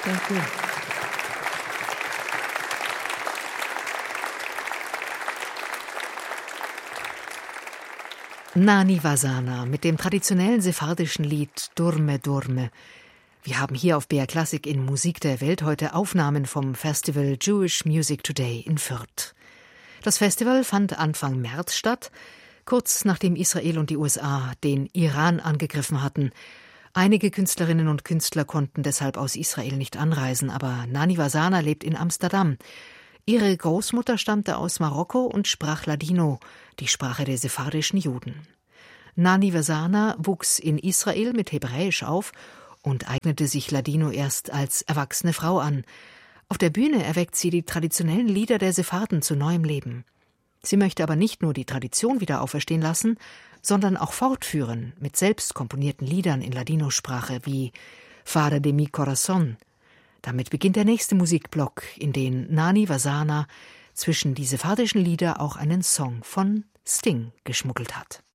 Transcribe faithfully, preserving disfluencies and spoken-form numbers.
Thank you. Nani Vasana mit dem traditionellen sephardischen Lied Durme Durme. Wir haben hier auf B R Klassik in Musik der Welt heute Aufnahmen vom Festival Jewish Music Today in Fürth. Das Festival fand Anfang März statt, kurz nachdem Israel und die U S A den Iran angegriffen hatten. Einige Künstlerinnen und Künstler konnten deshalb aus Israel nicht anreisen, aber Nani Vasana lebt in Amsterdam. Ihre Großmutter stammte aus Marokko und sprach Ladino, die Sprache der sephardischen Juden. Nani Vasana wuchs in Israel mit Hebräisch auf und eignete sich Ladino erst als erwachsene Frau an. Auf der Bühne erweckt sie die traditionellen Lieder der Sepharden zu neuem Leben. Sie möchte aber nicht nur die Tradition wieder auferstehen lassen, sondern auch fortführen mit selbst komponierten Liedern in Ladino-Sprache wie Fare de mi corazón. Damit beginnt der nächste Musikblock, in den Nani Vasana zwischen die sephardischen Lieder auch einen Song von Sting geschmuggelt hat.